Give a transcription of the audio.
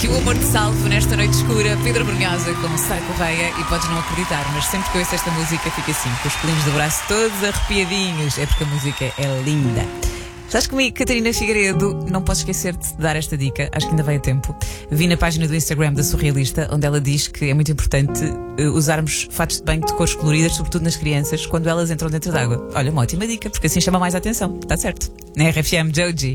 Que o amor te salve nesta noite escura. Pedro Brunhosa com Sara Correia. E podes não acreditar, mas sempre que eu ouço esta música fico assim, com os pelinhos do braço todos arrepiadinhos. É porque a música é linda. Estás comigo, Catarina Figueiredo. Não posso esquecer-te de dar esta dica, acho que ainda vai a tempo. Vi na página do Instagram da Surrealista, onde ela diz que é muito importante usarmos fatos de banho de cores coloridas, sobretudo nas crianças, quando elas entram dentro d'água. Olha, uma ótima dica, porque assim chama mais a atenção. Está certo? Na RFM, Joji.